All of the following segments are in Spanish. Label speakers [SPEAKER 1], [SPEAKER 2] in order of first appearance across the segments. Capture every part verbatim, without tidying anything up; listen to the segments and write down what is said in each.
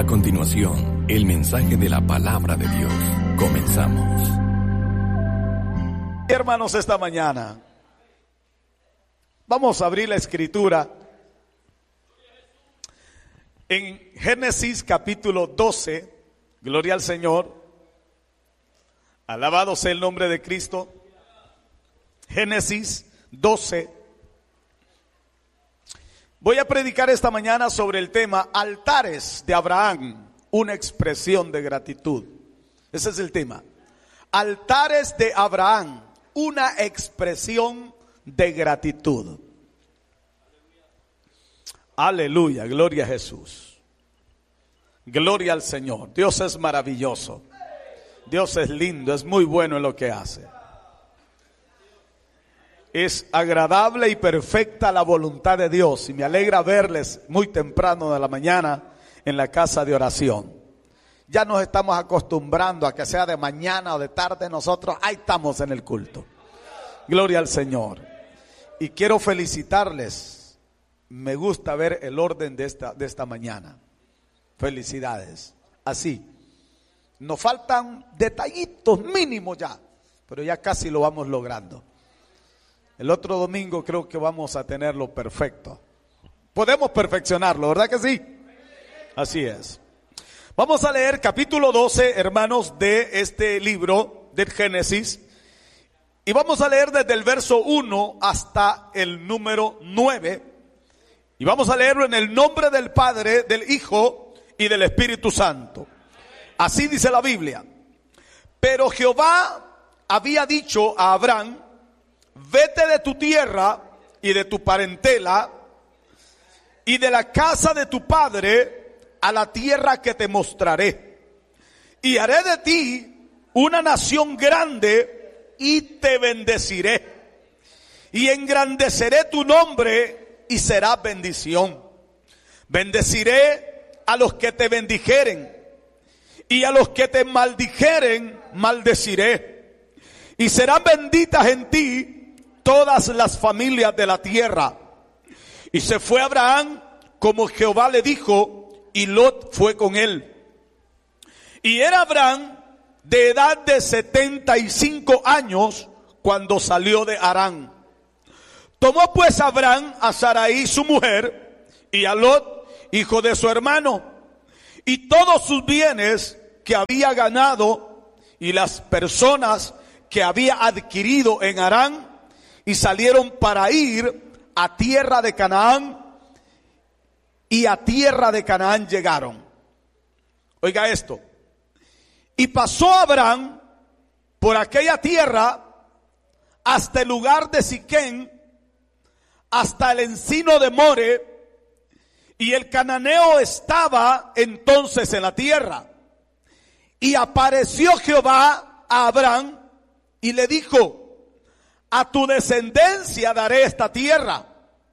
[SPEAKER 1] A continuación, el mensaje de la palabra de Dios. Comenzamos.
[SPEAKER 2] Hermanos, esta mañana vamos a abrir la escritura en Génesis capítulo doce. Gloria al Señor. Alabado sea el nombre de Cristo. Génesis doce. Voy a predicar esta mañana sobre el tema altares de Abraham, una expresión de gratitud. Ese es el tema. Altares de Abraham, una expresión de gratitud. Aleluya, gloria a Jesús. Gloria al Señor. Dios es maravilloso. Dios es lindo, es muy bueno en lo que hace. Es agradable y perfecta la voluntad de Dios, y me alegra verles muy temprano de la mañana en la casa de oración. Ya nos estamos acostumbrando a que sea de mañana o de tarde, nosotros ahí estamos en el culto. Gloria al Señor. Y quiero felicitarles. Me gusta ver el orden de esta, de esta mañana. Felicidades. Así. Nos faltan detallitos mínimos ya, pero ya casi lo vamos logrando. El otro domingo creo que vamos a tenerlo perfecto. Podemos perfeccionarlo, ¿verdad que sí? Así es. Vamos a leer capítulo doce, hermanos, de este libro de Génesis. Y vamos a leer desde el verso uno hasta el número nueve. Y vamos a leerlo en el nombre del Padre, del Hijo y del Espíritu Santo. Así dice la Biblia. Pero Jehová había dicho a Abraham: vete de tu tierra y de tu parentela y de la casa de tu padre a la tierra que te mostraré. Y haré de ti una nación grande y te bendeciré. Y engrandeceré tu nombre y será bendición. Bendeciré a los que te bendijeren y a los que te maldijeren maldeciré. Y serán benditas en ti todas las familias de la tierra. Y se fue Abraham como Jehová le dijo, y Lot fue con él. Y era Abraham de edad de setenta y cinco años cuando salió de Harán. Tomó pues Abraham a Sarai su mujer y a Lot, hijo de su hermano, y todos sus bienes que había ganado y las personas que había adquirido en Harán, y salieron para ir a tierra de Canaán, y a tierra de Canaán llegaron. Oiga esto. Y pasó Abraham por aquella tierra hasta el lugar de Siquén, hasta el encino de More, y el cananeo estaba entonces en la tierra. Y apareció Jehová a Abraham y le dijo: a tu descendencia daré esta tierra.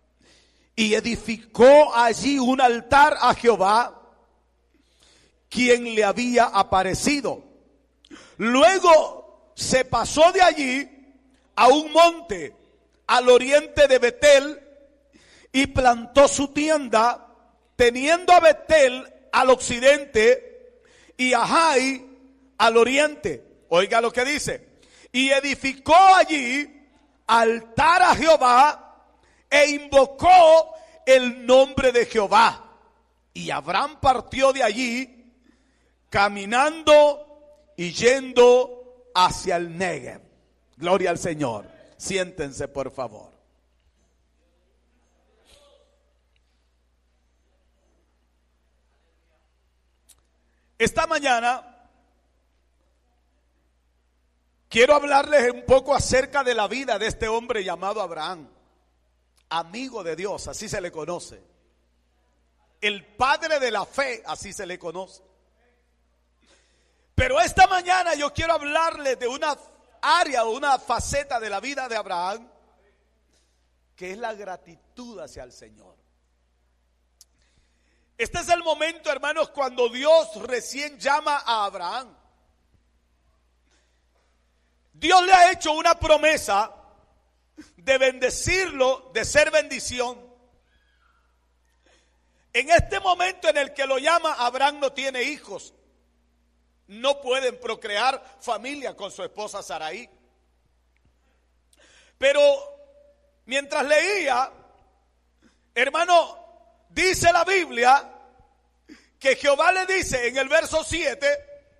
[SPEAKER 2] Y edificó allí un altar a Jehová, quien le había aparecido. Luego se pasó de allí a un monte al oriente de Betel y plantó su tienda, teniendo a Betel al occidente y a Jai al oriente. Oiga lo que dice. Y edificó allí altar a Jehová e invocó el nombre de Jehová. Y Abraham partió de allí caminando y yendo hacia el Negev. Gloria al Señor. Siéntense, por favor. Esta mañana quiero hablarles un poco acerca de la vida de este hombre llamado Abraham, amigo de Dios, así se le conoce. El padre de la fe, así se le conoce. Pero esta mañana yo quiero hablarles de una área o una faceta de la vida de Abraham, que es la gratitud hacia el Señor. Este es el momento, hermanos, cuando Dios recién llama a Abraham. Dios le ha hecho una promesa de bendecirlo, de ser bendición. En este momento en el que lo llama, Abraham no tiene hijos. No pueden procrear familia con su esposa Sarai. Pero mientras leía, hermano, dice la Biblia que Jehová le dice en el verso siete: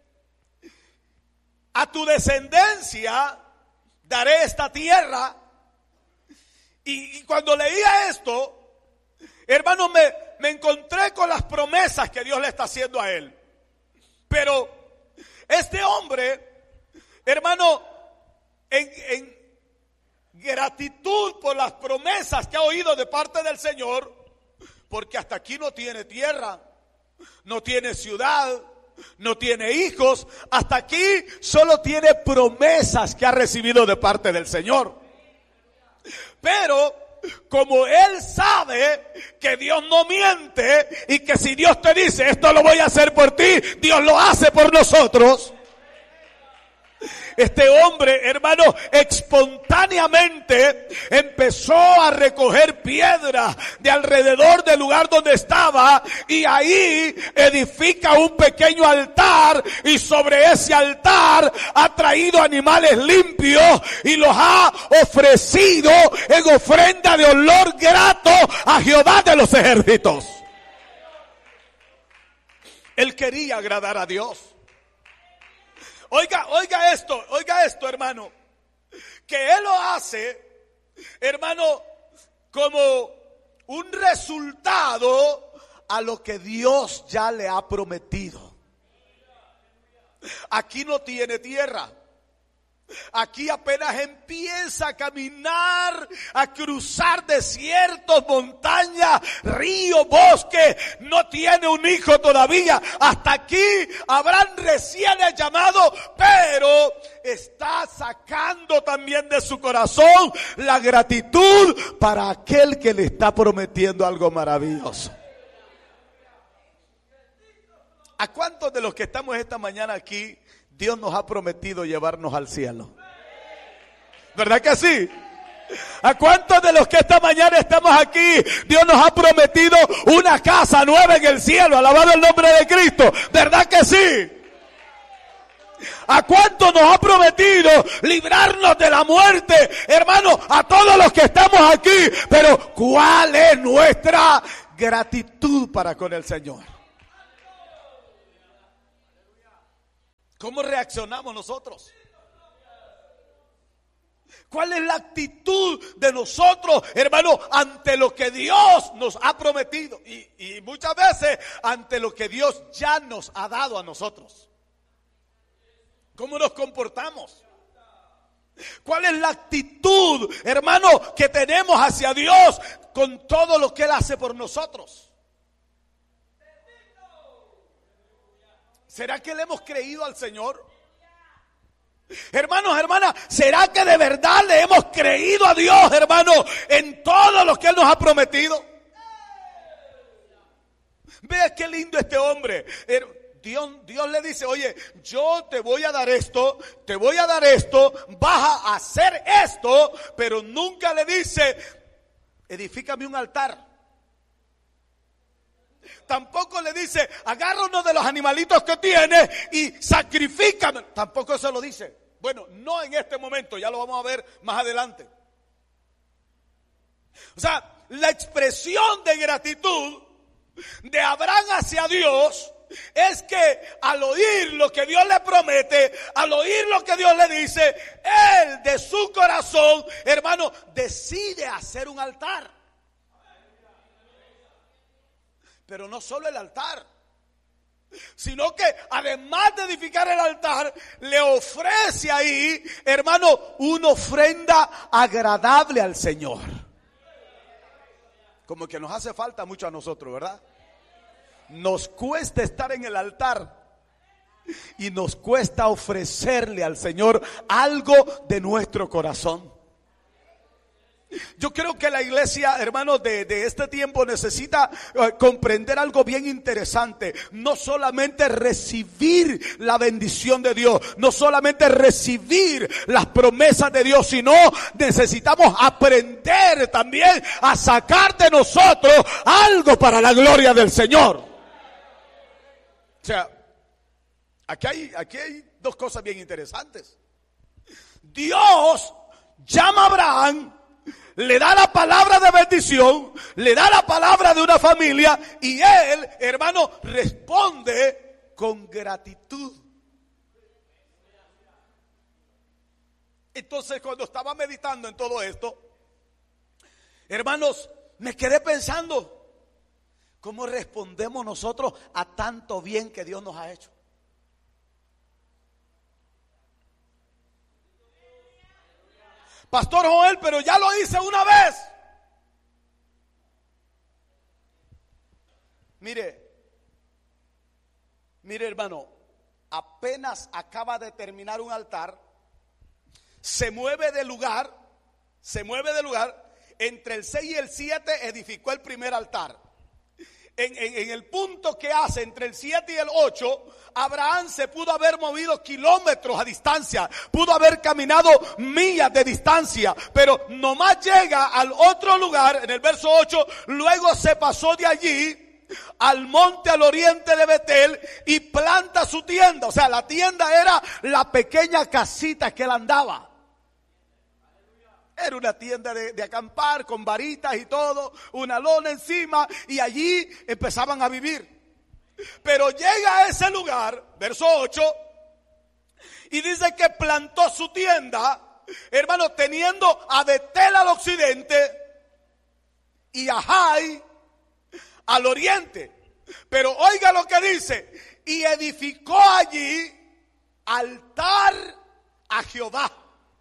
[SPEAKER 2] a tu descendencia daré esta tierra. Y, y cuando leía esto, hermano, me, me encontré con las promesas que Dios le está haciendo a él. Pero este hombre, hermano, en, en gratitud por las promesas que ha oído de parte del Señor, porque hasta aquí no tiene tierra, no tiene ciudad, no tiene hijos, hasta aquí solo tiene promesas que ha recibido de parte del Señor. Pero como él sabe que Dios no miente y que si Dios te dice esto lo voy a hacer por ti, Dios lo hace por nosotros. Este hombre, hermano, espontáneamente empezó a recoger piedra de alrededor del lugar donde estaba y ahí edifica un pequeño altar, y sobre ese altar ha traído animales limpios y los ha ofrecido en ofrenda de olor grato a Jehová de los ejércitos. Él quería agradar a Dios. Oiga, oiga esto, oiga esto, hermano, que él lo hace, hermano, como un resultado a lo que Dios ya le ha prometido. Aquí no tiene tierra. Aquí apenas empieza a caminar, a cruzar desiertos, montañas, ríos, bosques. No tiene un hijo todavía. Hasta aquí Abraham recién es llamado, pero está sacando también de su corazón la gratitud para aquel que le está prometiendo algo maravilloso. ¿A cuántos de los que estamos esta mañana aquí Dios nos ha prometido llevarnos al cielo? ¿Verdad que sí? ¿A cuántos de los que esta mañana estamos aquí Dios nos ha prometido una casa nueva en el cielo? Alabado el nombre de Cristo. ¿Verdad que sí? ¿A cuántos nos ha prometido librarnos de la muerte? Hermano, a todos los que estamos aquí. Pero ¿cuál es nuestra gratitud para con el Señor? ¿Cómo reaccionamos nosotros? ¿Cuál es la actitud de nosotros, hermano, ante lo que Dios nos ha prometido? Y, y muchas veces ante lo que Dios ya nos ha dado a nosotros. ¿Cómo nos comportamos? ¿Cuál es la actitud, hermano, que tenemos hacia Dios con todo lo que Él hace por nosotros? ¿Será que le hemos creído al Señor? Hermanos, hermanas, ¿será que de verdad le hemos creído a Dios, hermano, en todo lo que Él nos ha prometido? Vea qué lindo este hombre. Dios, Dios le dice, oye, yo te voy a dar esto, te voy a dar esto, vas a hacer esto, pero nunca le dice, edifícame un altar. Tampoco le dice, agarra uno de los animalitos que tienes y sacrifícame. Tampoco eso lo dice. Bueno, no en este momento, ya lo vamos a ver más adelante. O sea, la expresión de gratitud de Abraham hacia Dios es que al oír lo que Dios le promete, al oír lo que Dios le dice, él de su corazón, hermano, decide hacer un altar. Pero no solo el altar, sino que además de edificar el altar, le ofrece ahí, hermano, una ofrenda agradable al Señor. Como que nos hace falta mucho a nosotros, ¿verdad? Nos cuesta estar en el altar y nos cuesta ofrecerle al Señor algo de nuestro corazón. Yo creo que la iglesia, hermanos, de, de este tiempo necesita uh, comprender algo bien interesante. No solamente recibir la bendición de Dios, no solamente recibir las promesas de Dios, sino necesitamos aprender también a sacar de nosotros algo para la gloria del Señor. O sea, aquí hay, aquí hay dos cosas bien interesantes. Dios llama a Abraham, le da la palabra de bendición, le da la palabra de una familia y él, hermano, responde con gratitud. Entonces, cuando estaba meditando en todo esto, hermanos, me quedé pensando, ¿cómo respondemos nosotros a tanto bien que Dios nos ha hecho? Pastor Joel, pero ya lo hice una vez. Mire, mire hermano, apenas acaba de terminar un altar, se mueve de lugar, se mueve de lugar, entre el seis y el siete edificó el primer altar. En, en, en el punto que hace entre el siete y el ocho, Abraham se pudo haber movido kilómetros a distancia, pudo haber caminado millas de distancia, pero nomás llega al otro lugar, en el verso ocho, luego se pasó de allí al monte al oriente de Betel y planta su tienda. O sea, la tienda era la pequeña casita que él andaba. Era una tienda de, de acampar con varitas y todo, una lona encima, y allí empezaban a vivir. Pero llega a ese lugar, verso ocho, y dice que plantó su tienda, hermano, teniendo a Betel al occidente y a Jai al oriente. Pero oiga lo que dice, y edificó allí altar a Jehová.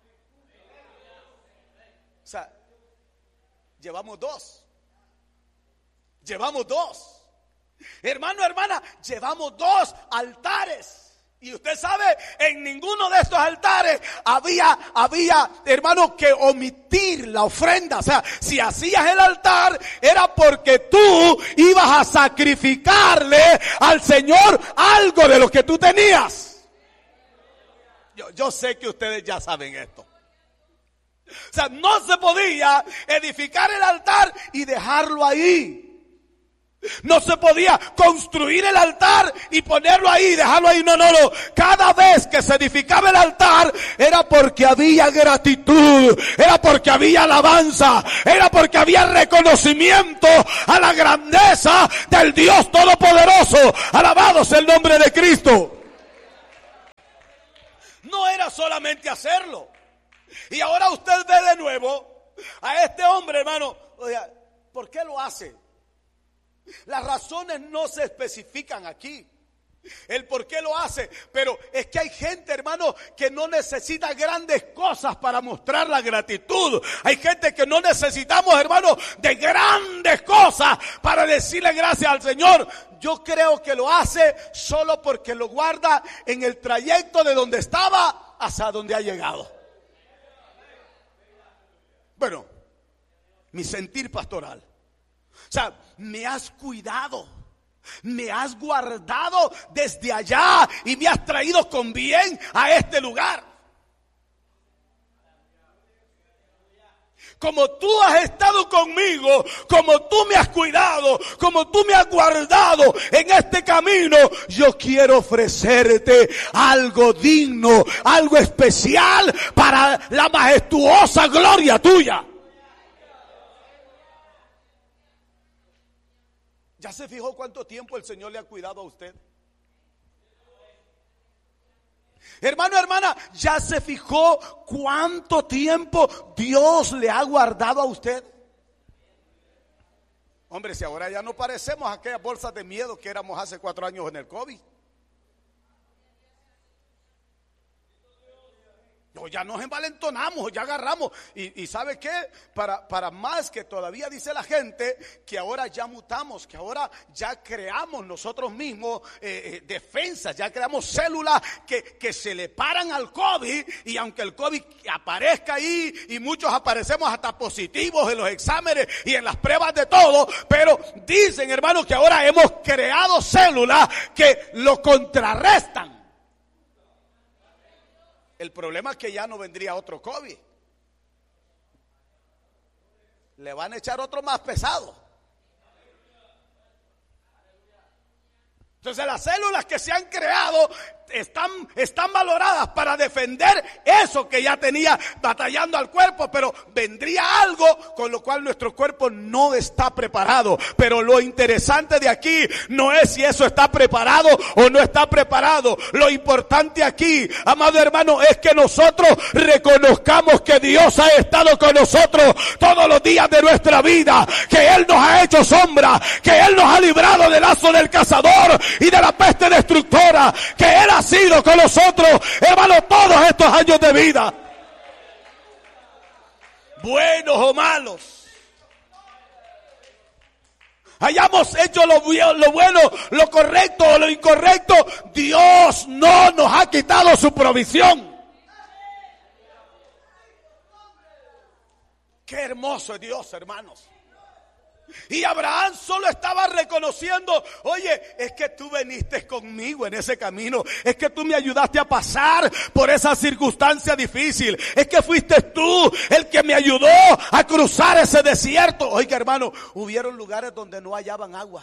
[SPEAKER 2] O sea, llevamos dos. Llevamos dos. Hermano, hermana, llevamos dos altares. Y usted sabe, en ninguno de estos altares había, había, hermano, que omitir la ofrenda. O sea, si hacías el altar, era porque tú ibas a sacrificarle al Señor algo de lo que tú tenías. Yo, yo sé que ustedes ya saben esto. O sea, no se podía edificar el altar y dejarlo ahí. No se podía construir el altar y ponerlo ahí, dejarlo ahí. No, no, no. Cada vez que se edificaba el altar era porque había gratitud, era porque había alabanza, era porque había reconocimiento a la grandeza del Dios Todopoderoso. Alabado sea el nombre de Cristo. No era solamente hacerlo. Y ahora usted ve de nuevo a este hombre, hermano. Oiga, ¿por qué lo hace? Las razones no se especifican aquí, el por qué lo hace, pero es que hay gente, hermano, que no necesita grandes cosas para mostrar la gratitud. Hay gente que no necesitamos, hermano, de grandes cosas para decirle gracias al Señor. Yo creo que lo hace solo porque lo guarda en el trayecto de donde estaba hasta donde ha llegado. Bueno, mi sentir pastoral. O sea, me has cuidado, me has guardado desde allá y me has traído con bien a este lugar. Como tú has estado conmigo, como tú me has cuidado, como tú me has guardado en este camino, yo quiero ofrecerte algo digno, algo especial para la majestuosa gloria tuya. ¿Ya se fijó cuánto tiempo el Señor le ha cuidado a usted? Hermano, hermana, ¿ya se fijó cuánto tiempo Dios le ha guardado a usted? Hombre, si ahora ya no parecemos aquellas bolsas de miedo que éramos hace cuatro años en el COVID. ya nos envalentonamos, ya agarramos. Y, y ¿sabe qué? Para, para más que todavía dice la gente que ahora ya mutamos, que ahora ya creamos nosotros mismos eh, eh, defensas, ya creamos células que, que se le paran al COVID. Y aunque el COVID aparezca ahí y muchos aparecemos hasta positivos en los exámenes y en las pruebas de todo, pero dicen, hermanos, que ahora hemos creado células que lo contrarrestan. El problema es que ya no vendría otro COVID. Le van a echar otro más pesado. Entonces las células que se han creado están, están valoradas para defender eso que ya tenía batallando al cuerpo, pero vendría algo con lo cual nuestro cuerpo no está preparado. Pero lo interesante de aquí no es si eso está preparado o no está preparado. Lo importante aquí, amado hermano, es que nosotros reconozcamos que Dios ha estado con nosotros todos los días de nuestra vida, que Él nos ha hecho sombra, que Él nos ha librado del lazo del cazador y de la peste destructora, que Él ha sido con nosotros, hermano, todos estos años de vida, buenos o malos, hayamos hecho lo, lo bueno, lo correcto o lo incorrecto, Dios no nos ha quitado su provisión. Qué hermoso es Dios, hermanos. Y Abraham solo estaba reconociendo, oye, es que tú viniste conmigo en ese camino, es que tú me ayudaste a pasar por esa circunstancia difícil, es que fuiste tú el que me ayudó a cruzar ese desierto. Oiga, hermano, hubieron lugares donde no hallaban agua.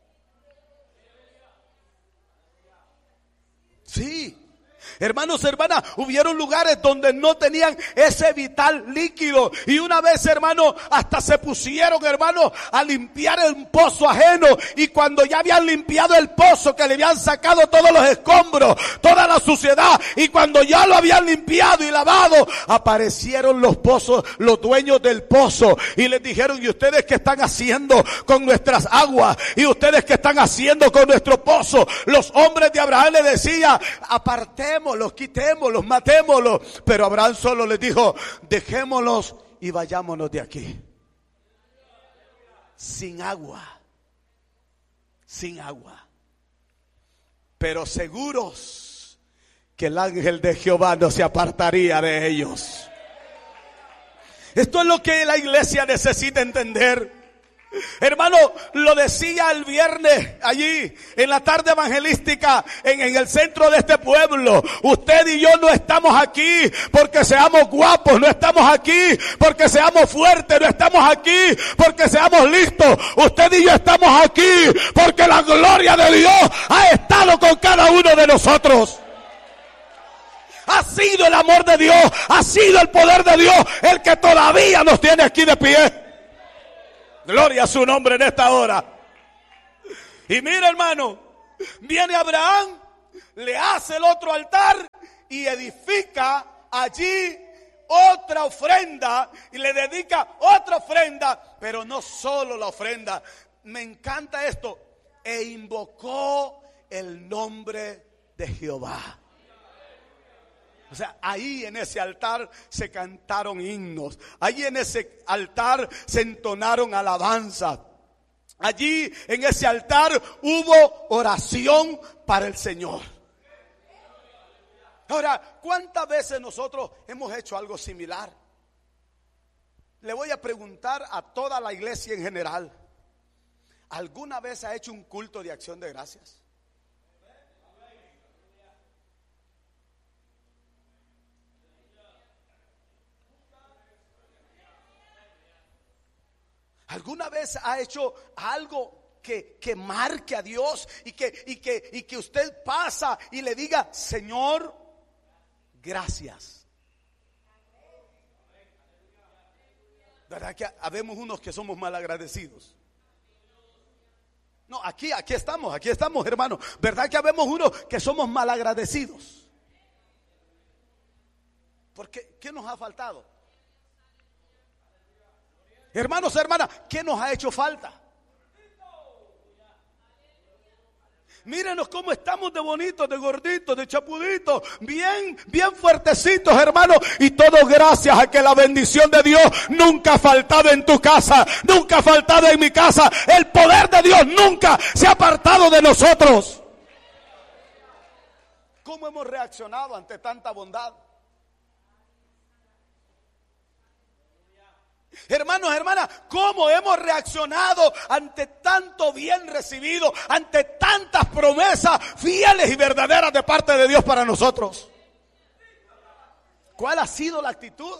[SPEAKER 2] Sí. Hermanos, hermanas, hubieron lugares donde no tenían ese vital líquido. Y una vez, hermano, hasta se pusieron, hermano, a limpiar el pozo ajeno. Y cuando ya habían limpiado el pozo, que le habían sacado todos los escombros, toda la suciedad, y cuando ya lo habían limpiado y lavado, aparecieron los pozos, los dueños del pozo, y les dijeron, ¿y ustedes qué están haciendo con nuestras aguas? ¿Y ustedes qué están haciendo con nuestro pozo? Los hombres de Abraham le decían, apartemos, los quitémoslos, matémoslos. Pero Abraham solo les dijo, dejémoslos y vayámonos de aquí. Sin agua. Sin agua. Pero seguros que el ángel de Jehová no se apartaría de ellos. Esto es lo que la iglesia necesita entender. Hermano, lo decía el viernes allí en la tarde evangelística en, en el centro de este pueblo. Usted y yo no estamos aquí porque seamos guapos, no estamos aquí porque seamos fuertes, no estamos aquí porque seamos listos. Usted y yo estamos aquí porque la gloria de Dios ha estado con cada uno de nosotros. Ha sido el amor de Dios, ha sido el poder de Dios el que todavía nos tiene aquí de pie. Gloria a su nombre en esta hora. Y mira, hermano, viene Abraham, le hace el otro altar y edifica allí otra ofrenda y le dedica otra ofrenda, pero no solo la ofrenda. Me encanta esto. E invocó el nombre de Jehová. O sea, ahí en ese altar se cantaron himnos. Allí en ese altar se entonaron alabanzas. Allí en ese altar hubo oración para el Señor. Ahora, ¿cuántas veces nosotros hemos hecho algo similar? Le voy a preguntar a toda la iglesia en general. ¿Alguna vez ha hecho un culto de acción de gracias? ¿Alguna vez ha hecho algo que, que marque a Dios y que, y, que, y que usted pasa y le diga, Señor, gracias? ¿Verdad que habemos unos que somos malagradecidos? No, aquí, aquí estamos, aquí estamos, hermano. ¿Verdad que habemos unos que somos malagradecidos? Porque, ¿qué nos ha faltado? Hermanos, hermanas, ¿qué nos ha hecho falta? Mírenos cómo estamos de bonitos, de gorditos, de chapuditos, bien, bien fuertecitos, hermanos. Y todo gracias a que la bendición de Dios nunca ha faltado en tu casa, nunca ha faltado en mi casa. El poder de Dios nunca se ha apartado de nosotros. ¿Cómo hemos reaccionado ante tanta bondad? Hermanos, hermanas, ¿cómo hemos reaccionado ante tanto bien recibido, ante tantas promesas fieles y verdaderas de parte de Dios para nosotros? ¿Cuál ha sido la actitud?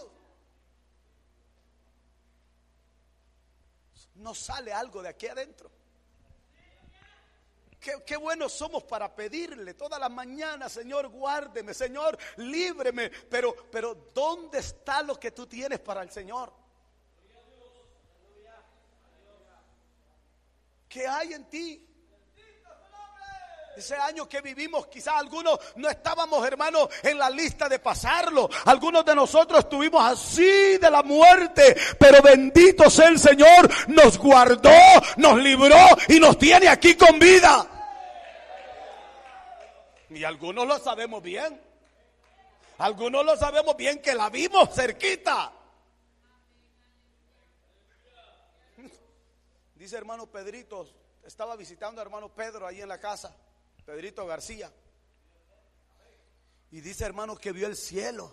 [SPEAKER 2] ¿No sale algo de aquí adentro? Qué, qué buenos somos para pedirle todas las mañanas: Señor, guárdeme, Señor, líbreme. Pero, pero ¿dónde está lo que tú tienes para el Señor? ¿Qué hay en ti? Ese año que vivimos, quizás algunos no estábamos, hermanos, en la lista de pasarlo. Algunos de nosotros estuvimos así de la muerte, pero bendito sea el Señor, nos guardó, nos libró y nos tiene aquí con vida. Y algunos lo sabemos bien. Algunos lo sabemos bien, que la vimos cerquita. Dice hermano Pedrito, estaba visitando a hermano Pedro ahí en la casa, Pedrito García. Y dice hermano que vio el cielo.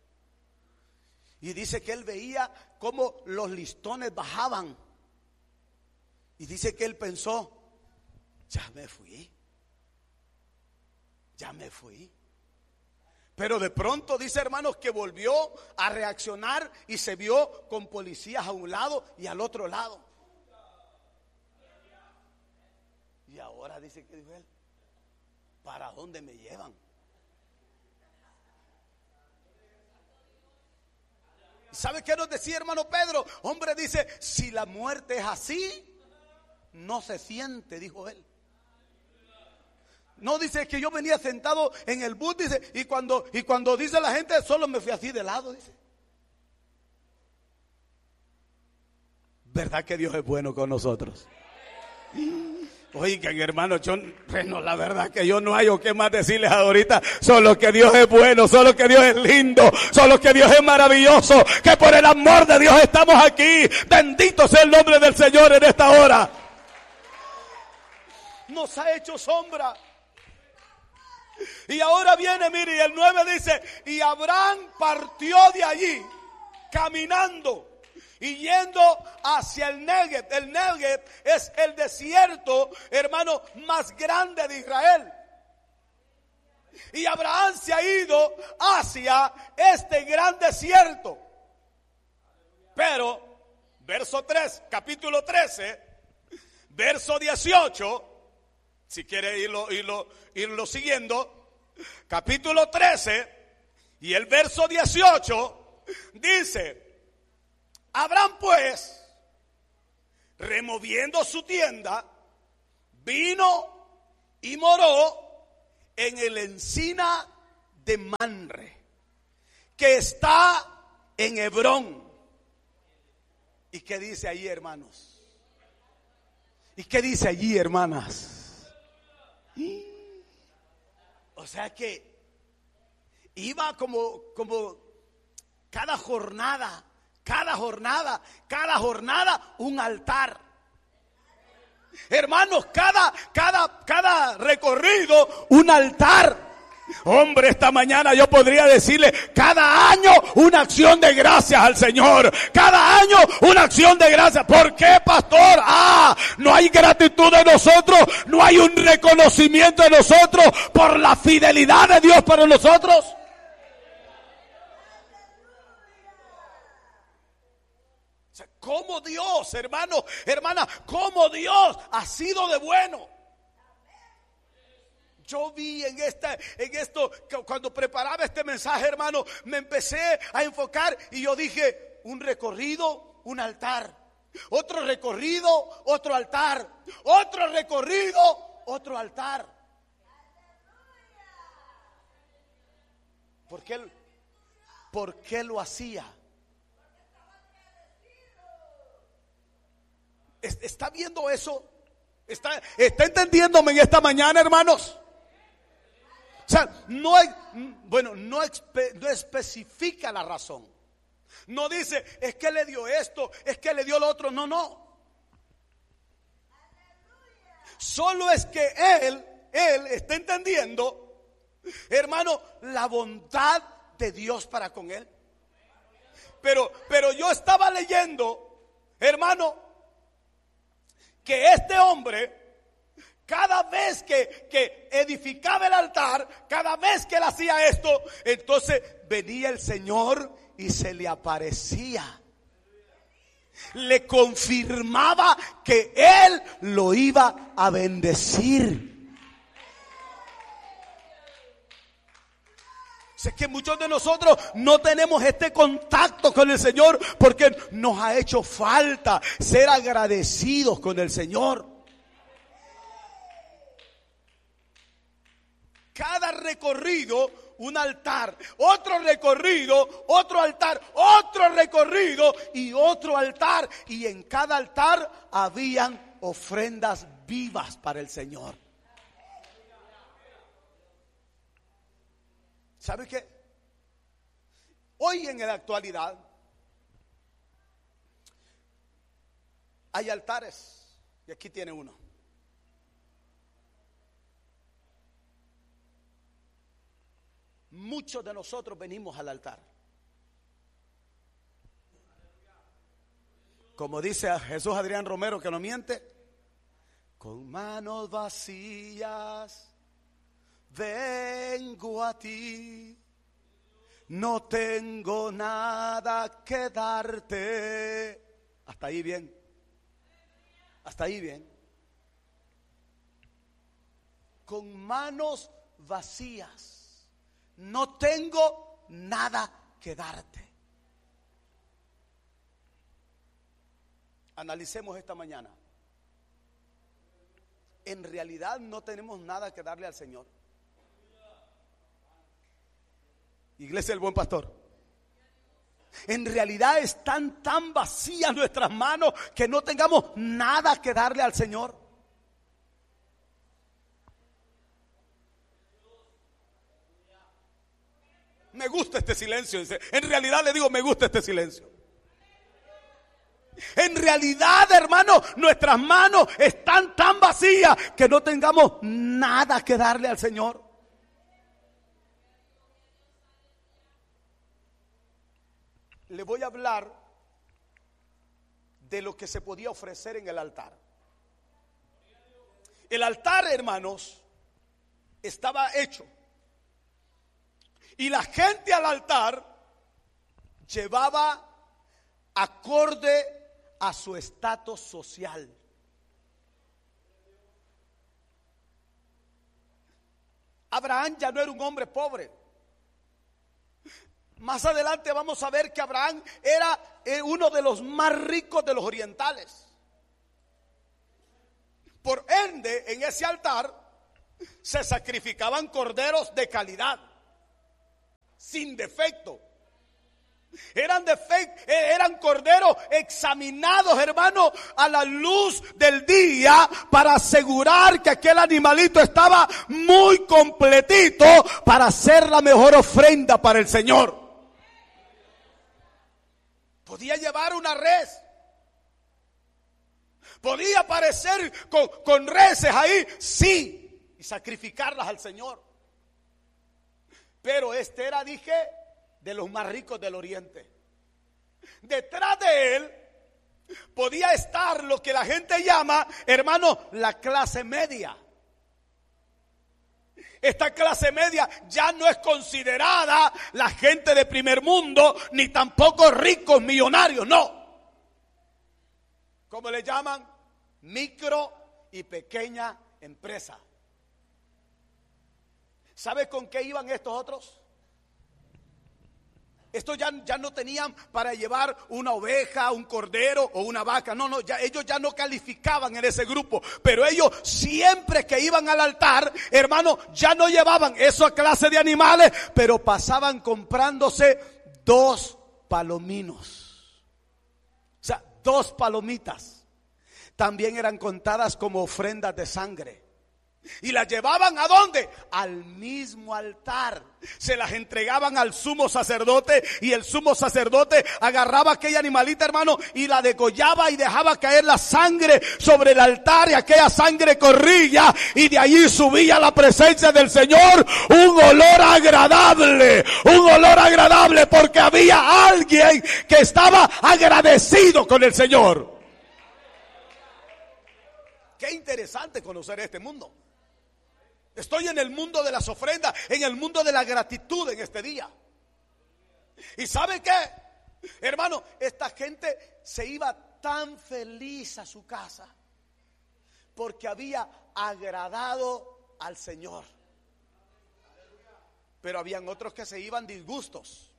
[SPEAKER 2] Y dice que él veía cómo los listones bajaban. Y dice que él pensó: ya me fui. Ya me fui. Pero de pronto dice hermanos que volvió a reaccionar y se vio con policías a un lado y al otro lado. Y ahora dice que dijo él: ¿para dónde me llevan? ¿Sabe qué nos decía hermano Pedro? Hombre, dice, si la muerte es así, no se siente, dijo él. No, dice que yo venía sentado en el bus, dice, y cuando, y cuando dice la gente, solo me fui así de lado, dice. ¿Verdad que Dios es bueno con nosotros? Oigan, hermano, yo, bueno, la verdad que yo no hay o qué más decirles ahorita. Solo que Dios es bueno, solo que Dios es lindo, solo que Dios es maravilloso, que por el amor de Dios estamos aquí. Bendito sea el nombre del Señor en esta hora. Nos ha hecho sombra. Y ahora viene, mire, y el nueve dice: y Abraham partió de allí, caminando y yendo hacia el Negev. El Negev es el desierto, hermano, más grande de Israel. Y Abraham se ha ido hacia este gran desierto. Pero, verso tres, capítulo trece, verso dieciocho, si quiere irlo, irlo, irlo siguiendo, capítulo trece y el verso dieciocho dice: Abraham pues, removiendo su tienda, vino y moró en el encina de Manre, que está en Hebrón. ¿Y qué dice allí, hermanos? ¿Y qué dice allí, hermanas? O sea que iba como, como cada jornada. Cada jornada, cada jornada un altar. Hermanos, cada, cada, cada recorrido un altar. Hombre, esta mañana yo podría decirle: cada año una acción de gracias al Señor. Cada año una acción de gracias. ¿Por qué, pastor? Ah, no hay gratitud de nosotros, no hay un reconocimiento de nosotros por la fidelidad de Dios para nosotros. Cómo Dios, hermano, hermana, cómo Dios ha sido de bueno. Yo vi en esta, en esto, cuando preparaba este mensaje, hermano, me empecé a enfocar y yo dije: un recorrido, un altar. Otro recorrido, otro altar. Otro recorrido, otro altar. ¿Por qué, por qué lo hacía? ¿Está viendo eso? ¿Está, está entendiéndome en esta mañana, hermanos? O sea, no hay, bueno, no, espe, no especifica la razón. No dice, es que le dio esto, es que le dio lo otro. No, no. Solo es que él, él está entendiendo, hermano, la bondad de Dios para con él. Pero, pero yo estaba leyendo, hermano, que este hombre, cada vez que, que edificaba el altar, cada vez que él hacía esto, entonces venía el Señor y se le aparecía. Le confirmaba que él lo iba a bendecir. Es que muchos de nosotros no tenemos este contacto con el Señor porque nos ha hecho falta ser agradecidos con el Señor. Cada recorrido, un altar, otro recorrido, otro altar, otro recorrido y otro altar. Y en cada altar habían ofrendas vivas para el Señor. ¿Sabe qué? Hoy en la actualidad hay altares, y aquí tiene uno. Muchos de nosotros venimos al altar. Como dice Jesús Adrián Romero, que no miente, con manos vacías vengo a ti, no tengo nada que darte. Hasta ahí bien. Hasta ahí bien. Con manos vacías, no tengo nada que darte. Analicemos esta mañana. En realidad no tenemos nada que darle al Señor. Iglesia del Buen Pastor. En realidad están tan vacías nuestras manos que no tengamos nada que darle al Señor. Me gusta este silencio. En realidad le digo, me gusta este silencio. En realidad, hermano, nuestras manos están tan vacías que no tengamos nada que darle al Señor. Le voy a hablar de lo que se podía ofrecer en el altar. El altar, hermanos, estaba hecho. Y la gente al altar llevaba acorde a su estatus social. Abraham ya no era un hombre pobre. Más adelante vamos a ver que Abraham era uno de los más ricos de los orientales. Por ende, en ese altar se sacrificaban corderos de calidad, sin defecto. Eran, defect, eran corderos examinados, hermano, a la luz del día para asegurar que aquel animalito estaba muy completito para ser la mejor ofrenda para el Señor. Podía llevar una res. Podía aparecer con, con reses ahí, sí, y sacrificarlas al Señor. Pero este era, dije, de los más ricos del oriente. Detrás de él podía estar lo que la gente llama, hermano, la clase media. Esta clase media ya no es considerada la gente de primer mundo, ni tampoco ricos millonarios, no. ¿Cómo le llaman? Micro y pequeña empresa. ¿Sabe con qué iban estos otros? Estos ya, ya no tenían para llevar una oveja, un cordero o una vaca. No, no, ya, ellos ya no calificaban en ese grupo. Pero ellos siempre que iban al altar, hermano, ya no llevaban esa clase de animales, pero pasaban comprándose dos palominos. O sea, dos palomitas. también eran contadas como ofrendas de sangre. Y las llevaban ¿a dónde? Al mismo altar. Se las entregaban al sumo sacerdote, y el sumo sacerdote agarraba aquella animalita, hermano, y la degollaba y dejaba caer la sangre sobre el altar, y aquella sangre corría y de allí subía a la presencia del Señor un olor agradable, un olor agradable, porque había alguien que estaba agradecido con el Señor. Qué interesante conocer este mundo. Estoy en el mundo de las ofrendas, en el mundo de la gratitud en este día. ¿Y sabe qué? Hermano, esta gente se iba tan feliz a su casa porque había agradado al Señor. Pero habían otros que se iban disgustos.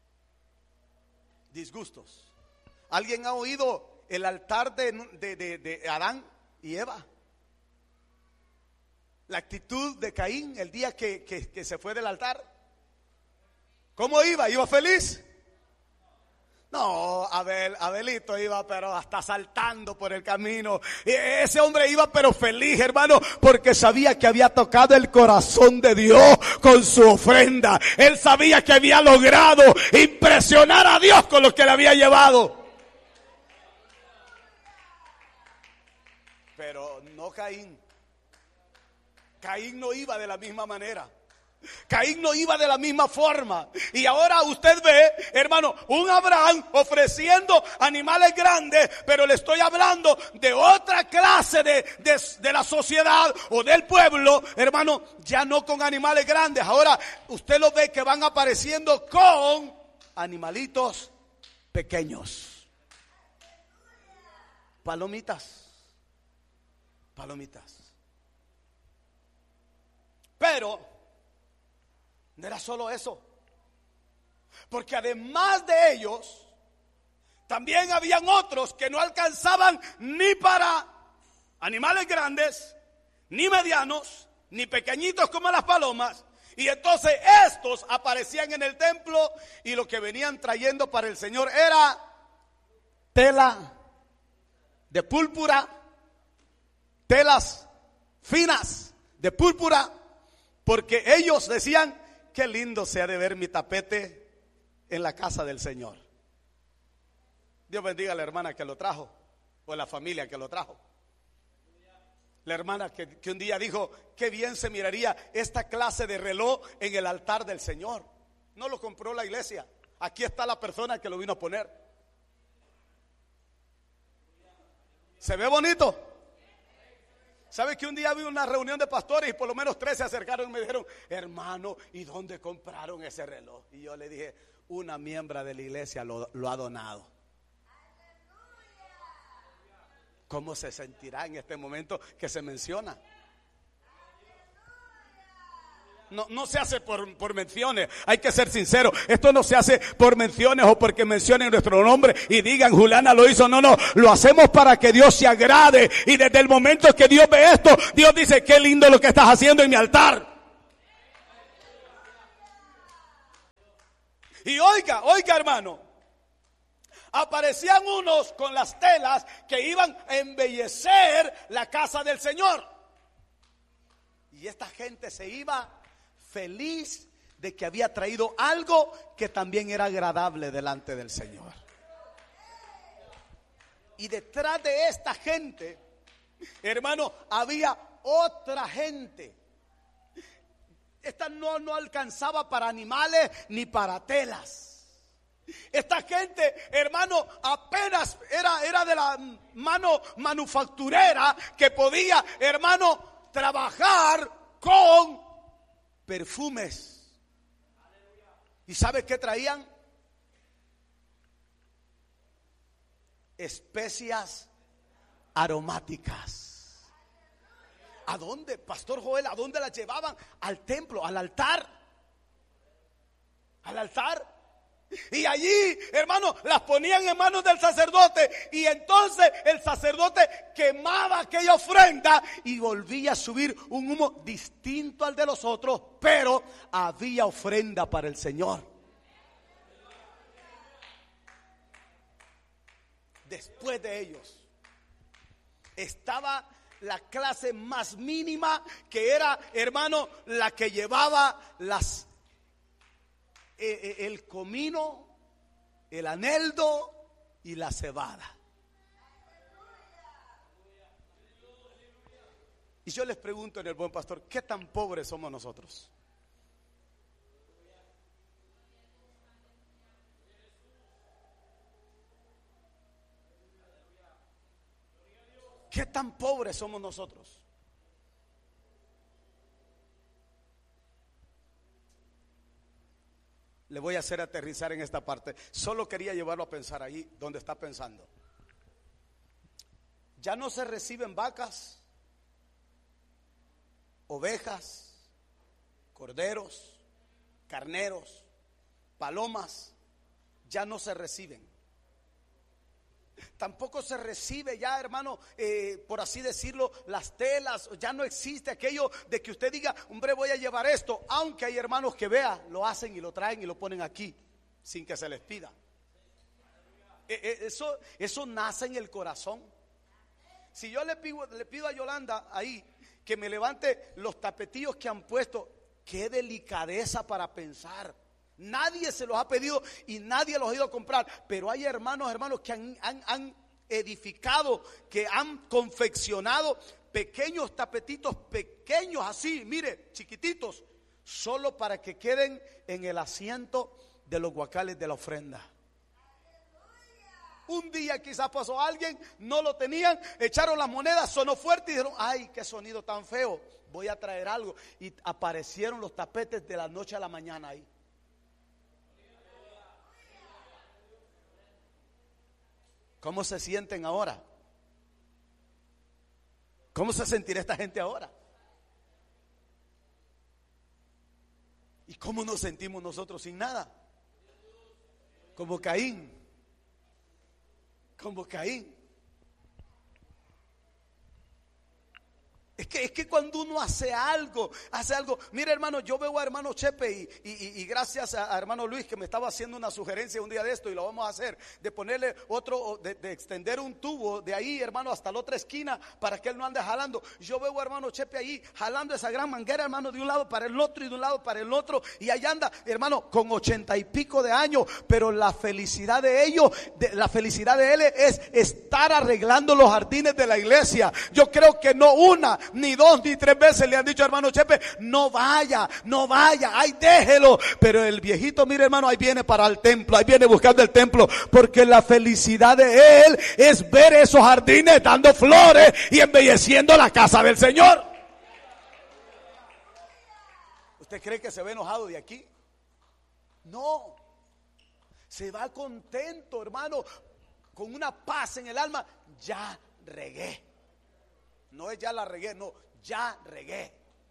[SPEAKER 2] Disgustos. ¿Alguien ha oído el altar de, de, de, de Adán y Eva? La actitud de Caín el día que, que, que se fue del altar. ¿Cómo iba? ¿Iba feliz? No, Abel, Abelito iba pero hasta saltando por el camino. Ese hombre iba pero feliz, hermano, porque sabía que había tocado el corazón de Dios con su ofrenda. Él sabía que había logrado impresionar a Dios con lo que le había llevado. Pero no Caín. Caín no iba de la misma manera. Caín no iba de la misma forma. Y ahora usted ve, hermano, un Abraham ofreciendo animales grandes, pero le estoy hablando de otra clase de, de, de la sociedad o del pueblo, hermano, ya no con animales grandes. Ahora usted lo ve que van apareciendo con animalitos pequeños. Palomitas. Palomitas. Pero no era solo eso, porque además de ellos, también habían otros que no alcanzaban ni para animales grandes, ni medianos, ni pequeñitos como las palomas. Y entonces estos aparecían en el templo y lo que venían trayendo para el Señor era tela de púrpura, telas finas de púrpura. Porque ellos decían, qué lindo se ha de ver mi tapete en la casa del Señor. Dios bendiga a la hermana que lo trajo, o a la familia que lo trajo. La hermana que, que un día dijo, qué bien se miraría esta clase de reloj en el altar del Señor. No lo compró la iglesia. Aquí está la persona que lo vino a poner. ¿Se ve bonito? ¿Sabe que un día vi una reunión de pastores y por lo menos tres se acercaron y me dijeron, hermano, ¿y dónde compraron ese reloj? Y yo le dije, una miembro de la iglesia lo, lo ha donado. ¿Cómo se sentirá en este momento que se menciona? No, no se hace por, por menciones, hay que ser sincero. Esto no se hace por menciones o porque mencionen nuestro nombre y digan Juliana lo hizo. No, no, lo hacemos para que Dios se agrade. Y desde el momento que Dios ve esto, Dios dice, qué lindo lo que estás haciendo en mi altar. Y oiga, oiga hermano, aparecían unos con las telas que iban a embellecer la casa del Señor. Y esta gente se iba feliz de que había traído algo que también era agradable delante del Señor. Y detrás de esta gente, hermano, había otra gente. Esta no, no alcanzaba para animales ni para telas. Esta gente, hermano, apenas era, era de la mano manufacturera que podía, hermano, trabajar con perfumes. ¿Y sabe qué traían? Especias aromáticas. ¿A dónde, Pastor Joel? ¿A dónde las llevaban? Al templo, al altar. Al altar. Y allí, hermano, las ponían en manos del sacerdote. Y entonces el sacerdote quemaba aquella ofrenda y volvía a subir un humo distinto al de los otros. Pero había ofrenda para el Señor. Después de ellos
[SPEAKER 3] estaba la clase más mínima, que era, hermano, la que llevaba las eh, eh, el comino, el aneldo y la cebada. Y yo les pregunto en el Buen Pastor, ¿qué tan pobres somos nosotros? ¿Qué tan pobres somos nosotros? Le voy a hacer aterrizar en esta parte. Solo quería llevarlo a pensar ahí donde está pensando. Ya no se reciben vacas, ovejas, corderos, carneros, palomas. Ya no se reciben. Tampoco se recibe ya, hermano, eh, por así decirlo, las telas. Ya no existe aquello de que usted diga, hombre, voy a llevar esto. Aunque hay hermanos que vea, lo hacen y lo traen y lo ponen aquí sin que se les pida. eh, eh, eso, eso nace en el corazón. Si yo le pido, le pido a Yolanda ahí que me levante los tapetillos que han puesto, qué delicadeza para pensar. Nadie se los ha pedido y nadie los ha ido a comprar. Pero hay hermanos, hermanos que han, han, han edificado, que han confeccionado pequeños tapetitos, pequeños así, mire, chiquititos, solo para que queden en el asiento de los guacales de la ofrenda. Un día quizás pasó alguien, no lo tenían, echaron las monedas, sonó fuerte y dijeron, ay, qué sonido tan feo, voy a traer algo. Y aparecieron los tapetes de la noche a la mañana ahí. ¿Cómo se sienten ahora? ¿Cómo se sentirá esta gente ahora? ¿Y cómo nos sentimos nosotros sin nada? Como Caín. Como Caín. Es que, es que cuando uno hace algo, hace algo. Mire, hermano, yo veo a hermano Chepe y, y, y gracias a, a hermano Luis que me estaba haciendo una sugerencia un día de esto y lo vamos a hacer, de ponerle otro, de, de extender un tubo de ahí, hermano, hasta la otra esquina para que él no ande jalando. Yo veo a hermano Chepe ahí jalando esa gran manguera, hermano, de un lado para el otro y de un lado para el otro, y allá anda, hermano, con ochenta y pico de años, pero la felicidad de ellos, de, la felicidad de él es estar arreglando los jardines de la iglesia. Yo creo que no una, ni dos, ni tres veces le han dicho, hermano Chepe, no vaya, no vaya, ay, déjelo. Pero el viejito, mire, hermano, ahí viene para el templo, ahí viene buscando el templo, porque la felicidad de él es ver esos jardines dando flores y embelleciendo la casa del Señor. ¿Usted cree que se ve enojado de aquí? No, se va contento, hermano, con una paz en el alma. Ya regué. No es ya la regué, no, ya regué.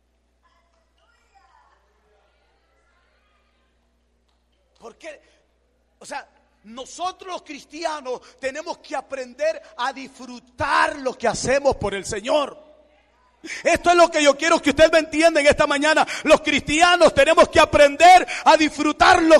[SPEAKER 3] ¿Por qué? O sea, nosotros los cristianos tenemos que aprender a disfrutar lo que hacemos por el Señor. Esto es lo que yo quiero que usted me entienda en esta mañana. Los cristianos tenemos que aprender a disfrutar lo